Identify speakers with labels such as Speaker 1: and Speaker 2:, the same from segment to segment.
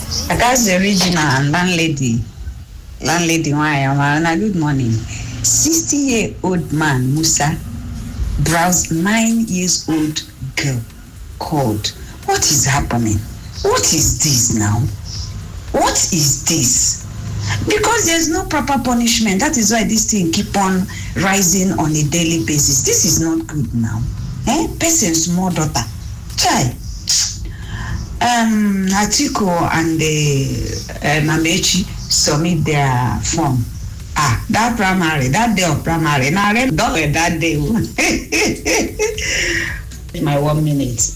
Speaker 1: I got the original and landlady. Landlady, why am I? Good morning. 60-year-old man, Musa, browsed 9-year-old girl called. What is happening? What is this now? What is this? Because there's no proper punishment. That is why this thing keep on rising on a daily basis. This is not good now. Person's small daughter. Chai. Atiku and Mamechi submit their form. That primary, that day of primary. Now I don't that day. My 1 minute.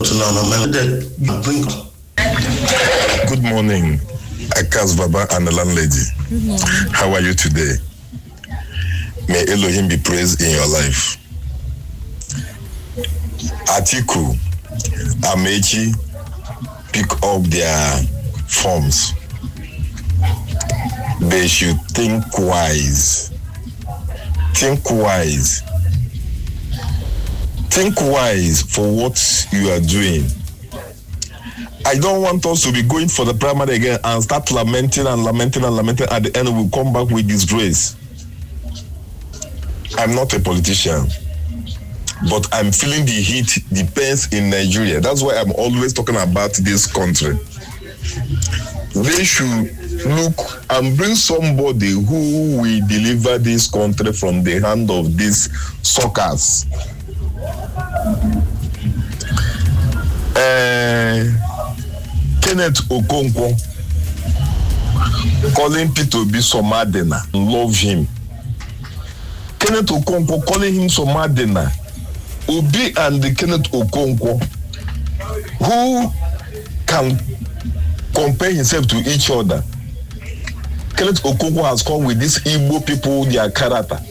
Speaker 2: Good morning, Akas Baba and the landlady. How are you today? May Elohim be praised in your life. Atiku, Amechi, pick up their forms. They should think wise. Think wise. Think wise for what you are doing. I don't want us to be going for the primary again and start lamenting. At the end, we'll come back with disgrace. I'm not a politician, but I'm feeling the heat, the pains in Nigeria. That's why I'm always talking about this country. They should look and bring somebody who will deliver this country from the hand of these suckers. Kenneth Okonkwo calling Peter Obi Somadina, love him. Kenneth Okonkwo calling him Somadina. Obi and the Kenneth Okonkwo, who can compare himself to each other. Kenneth Okonkwo has come with these Igbo people, their character.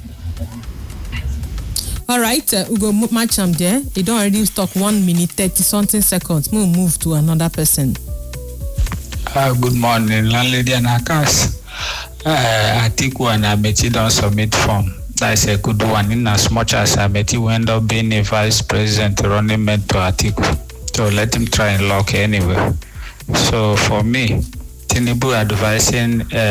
Speaker 3: All right, we go match them there. You don't already talk 1 minute, 30 something seconds. We'll move to another person.
Speaker 4: Good morning, landlady and Akas. Atiku and Amechi don't submit form. That's a good one. In as much as Amechi will end up being a vice president running mate to Atiku. So let him try and lock anyway. So for me, Tinubu advising